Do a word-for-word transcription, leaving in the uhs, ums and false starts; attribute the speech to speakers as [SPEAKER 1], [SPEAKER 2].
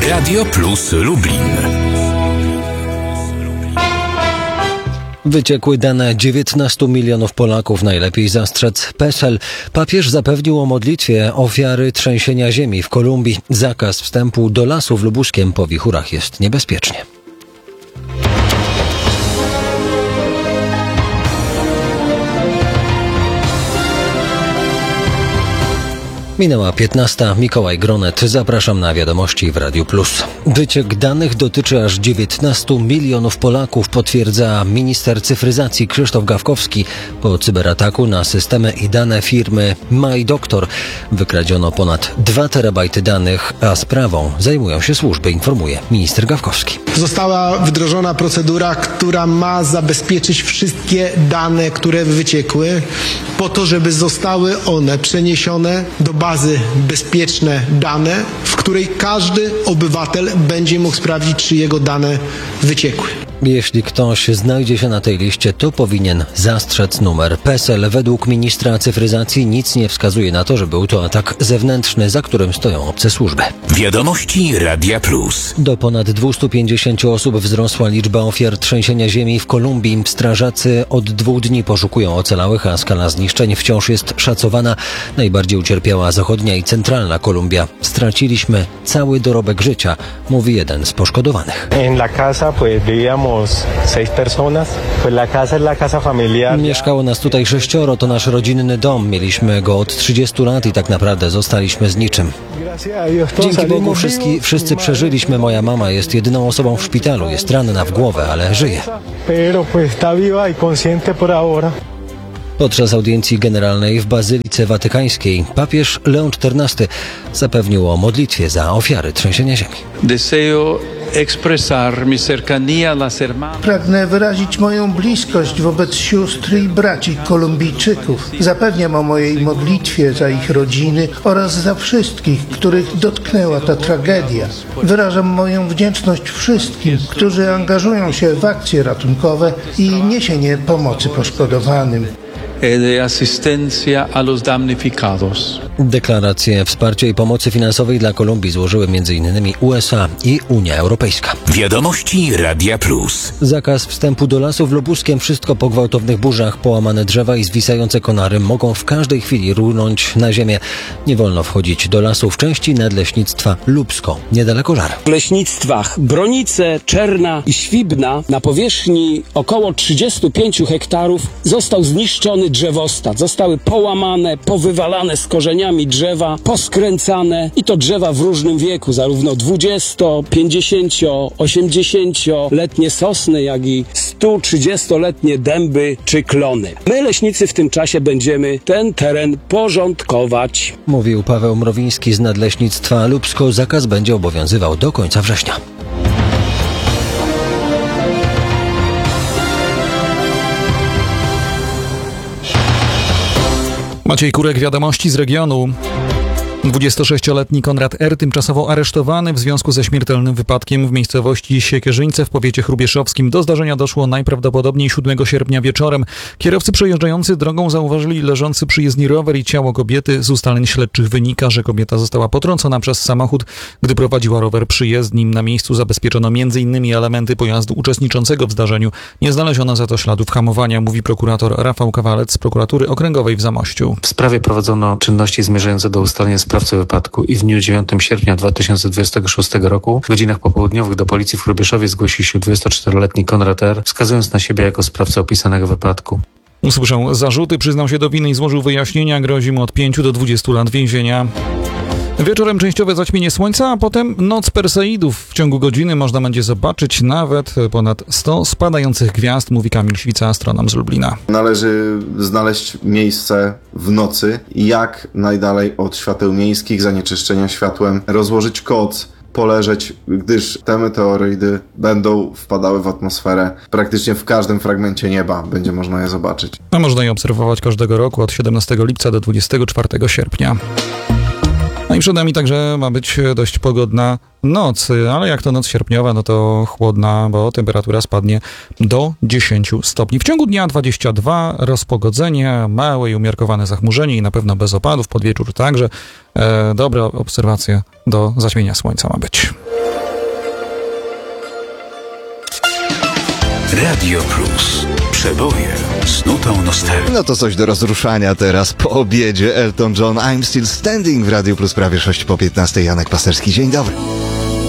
[SPEAKER 1] Radio Plus Lublin.
[SPEAKER 2] Wyciekły dane dziewiętnastu milionów Polaków, najlepiej zastrzec PESEL. Papież zapewnił o modlitwie ofiary trzęsienia ziemi w Kolumbii. Zakaz wstępu do lasu w Lubuskiem po wichurach jest niebezpiecznie. Minęła piętnasta. Mikołaj Gronet. Zapraszam na wiadomości w Radiu Plus. Wyciek danych dotyczy aż dziewiętnastu milionów Polaków, potwierdza minister cyfryzacji Krzysztof Gawkowski. Po cyberataku na systemy i dane firmy MyDoktor wykradziono ponad dwa terabajty danych, a sprawą zajmują się służby, informuje minister Gawkowski.
[SPEAKER 3] Została wdrożona procedura, która ma zabezpieczyć wszystkie dane, które wyciekły, po to, żeby zostały one przeniesione do bazy bezpieczne dane, w której każdy obywatel będzie mógł sprawdzić, czy jego dane wyciekły.
[SPEAKER 2] Jeśli ktoś znajdzie się na tej liście, to powinien zastrzec numer PESEL. Według ministra cyfryzacji nic nie wskazuje na to, że był to atak zewnętrzny, za którym stoją obce służby.
[SPEAKER 1] Wiadomości Radia Plus.
[SPEAKER 2] Do ponad dwieście pięćdziesiąt osób wzrosła liczba ofiar trzęsienia ziemi w Kolumbii. Strażacy od dwóch dni poszukują ocalałych, a skala zniszczeń wciąż jest szacowana. Najbardziej ucierpiała zachodnia i centralna Kolumbia. Straciliśmy cały dorobek życia, mówi jeden z poszkodowanych.
[SPEAKER 4] En la casa pues vivíamos seis personas. Pues la casa es la casa familiar.
[SPEAKER 2] Mieszkało nas tutaj sześcioro, to nasz rodzinny dom. Mieliśmy go od trzydziestu lat i tak naprawdę zostaliśmy z niczym. Dzięki Bogu wszyscy, wszyscy przeżyliśmy. Moja mama jest jedyną osobą w szpitalu. Jest ranna w głowę, ale żyje. Podczas audiencji generalnej w Bazylice Watykańskiej papież Leon czternasty zapewnił o modlitwie za ofiary trzęsienia ziemi.
[SPEAKER 5] Pragnę wyrazić moją bliskość wobec sióstr i braci Kolumbijczyków. Zapewniam o mojej modlitwie za ich rodziny oraz za wszystkich, których dotknęła ta tragedia. Wyrażam moją wdzięczność wszystkim, którzy angażują się w akcje ratunkowe i niesienie pomocy poszkodowanym.
[SPEAKER 6] de asistencia a los damnificados.
[SPEAKER 2] Deklarację wsparcia i pomocy finansowej dla Kolumbii złożyły m in U S A i Unia Europejska.
[SPEAKER 1] Wiadomości Radia Plus.
[SPEAKER 2] Zakaz wstępu do lasu w Lubuskiem. Wszystko po gwałtownych burzach. Połamane drzewa i zwisające konary mogą w każdej chwili runąć na ziemię. Nie wolno wchodzić do lasu w części nadleśnictwa Lubsko, niedaleko Żar.
[SPEAKER 7] W leśnictwach Bronice, Czerna i Świbna na powierzchni około trzydziestu pięciu hektarów został zniszczony drzewostat. Zostały połamane, powywalane z korzeniami drzewa, poskręcane i to drzewa w różnym wieku, zarówno dwudziesto-, pięćdziesięcio-, osiemdziesięcioletnie sosny, jak i stu trzydziestoletnie dęby czy klony. My, leśnicy, w tym czasie będziemy ten teren porządkować.
[SPEAKER 2] Mówił Paweł Mrowiński z Nadleśnictwa Lubsko. Zakaz będzie obowiązywał do końca września.
[SPEAKER 8] Maciej Kurek, wiadomości z regionu. dwudziestosześcioletni Konrad R., tymczasowo aresztowany w związku ze śmiertelnym wypadkiem w miejscowości Siekierzyńce w powiecie chrubieszowskim. Do zdarzenia doszło najprawdopodobniej siódmego sierpnia wieczorem. Kierowcy przejeżdżający drogą zauważyli leżący przy jezdni rower i ciało kobiety. Z ustaleń śledczych wynika, że kobieta została potrącona przez samochód, gdy prowadziła rower przy jezdni. Na miejscu zabezpieczono między innymi elementy pojazdu uczestniczącego w zdarzeniu. Nie znaleziono za to śladów hamowania, mówi prokurator Rafał Kawalec z prokuratury okręgowej w Zamościu.
[SPEAKER 9] W sprawie prowadzono czynności zmierzające do ustalenia sprawcy wypadku i w dniu dziewiątego sierpnia dwa tysiące dwudziestego szóstego roku w godzinach popołudniowych do policji w Chrubieszowie zgłosił się dwudziestoczteroletni Konrad R., wskazując na siebie jako sprawcę opisanego wypadku.
[SPEAKER 8] Usłyszał zarzuty, przyznał się do winy i złożył wyjaśnienia. Grozi mu od pięciu do dwudziestu lat więzienia. Wieczorem częściowe zaćmienie słońca, a potem noc Perseidów. W ciągu godziny można będzie zobaczyć nawet ponad sto spadających gwiazd, mówi Kamil Świca, astronom z Lublina.
[SPEAKER 10] Należy znaleźć miejsce w nocy, jak najdalej od świateł miejskich, zanieczyszczenia światłem, rozłożyć koc, poleżeć, gdyż te meteorydy będą wpadały w atmosferę praktycznie w każdym fragmencie nieba. Będzie można je zobaczyć.
[SPEAKER 8] A można je obserwować każdego roku od siedemnastego lipca do dwudziestego czwartego sierpnia. No i przed nami także ma być dość pogodna noc, ale jak to noc sierpniowa, no to chłodna, bo temperatura spadnie do dziesięciu stopni. W ciągu dnia dwadzieścia dwa, rozpogodzenie, małe i umiarkowane zachmurzenie i na pewno bez opadów, pod wieczór także. E, dobra obserwacja do zaćmienia słońca ma być.
[SPEAKER 1] Radio Plus. Przeboje z nutą nostalgii.
[SPEAKER 11] No to coś do rozruszania teraz po obiedzie. Elton John, I'm Still Standing w Radiu Plus, prawie sześć po piętnastej. Janek Pasterski, dzień dobry.